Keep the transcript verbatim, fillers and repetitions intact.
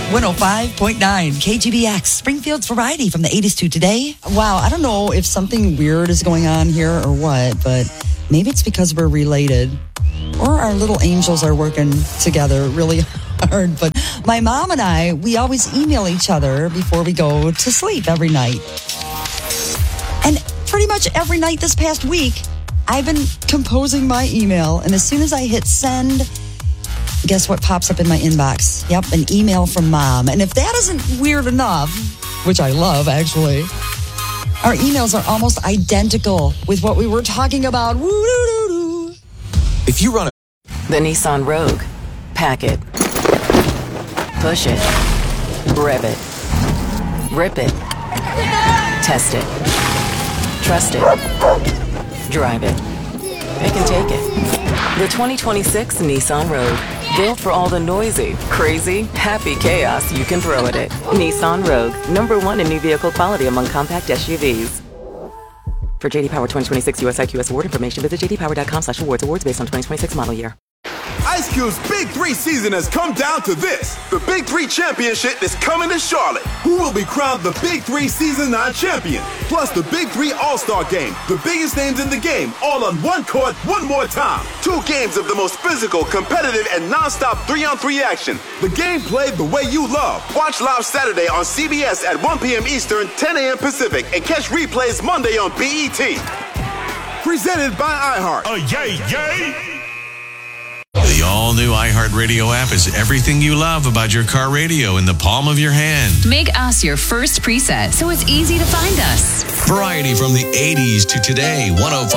one oh five point nine K G B X, Springfield's variety from the eighties to today. Wow, I don't know if something weird is going on here or what, but maybe it's because we're related or our little angels are working together really hard. But my mom and I, we always email each other before we go to sleep every night. And pretty much every night this past week, I've been composing my email, and as soon as I hit send, guess what pops up in my inbox? Yep, an email from Mom. And if that isn't weird enough, which I love, actually, our emails are almost identical with what we were talking about. Woo-doo-doo-doo. If you run a... The Nissan Rogue. Pack it. Push it. Rev it. Rip it. Test it. Trust it. Drive it. Pick and take it. The twenty twenty-six Nissan Rogue. Built for all the noisy, crazy, happy chaos you can throw at it. Nissan Rogue. Number one in new vehicle quality among compact S U Vs. For J D Power twenty twenty-six U S I Q S award information, visit j d power dot com slash awards. Awards based on twenty twenty-six model year. Ice Cube's Big Three season has come down to this. The Big Three Championship is coming to Charlotte. Who will be crowned the Big Three Season nine champion? Plus the Big Three All-Star Game. The biggest names in the game, all on one court, one more time. Two games of the most physical, competitive, and non-stop three-on-three action. The game played the way you love. Watch live Saturday on C B S at one p.m. Eastern, ten a.m. Pacific, and catch replays Monday on B E T. Presented by iHeart. Oh, yay, yay! The all-new iHeartRadio app is everything you love about your car radio in the palm of your hand. Make us your first preset so it's easy to find us. Variety from the eighties to today, one oh five